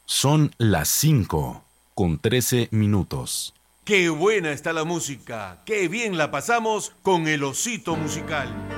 Son las 5:13. Qué buena está la música, qué bien la pasamos con el osito musical.